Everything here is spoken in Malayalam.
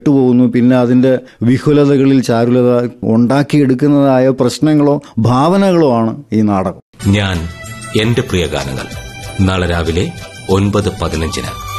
പോകുന്നു. പിന്നെ അതിന്റെ വിഹുലതകളിൽ ചാരുലത ഉണ്ടാക്കിയെടുക്കുന്നതായ പ്രശ്നങ്ങളോ ഭാവനകളോ ആണ് ഈ നാടകം. ഞാൻ എന്റെ പ്രിയ ഗാനങ്ങൾ നാളെ രാവിലെ 9:15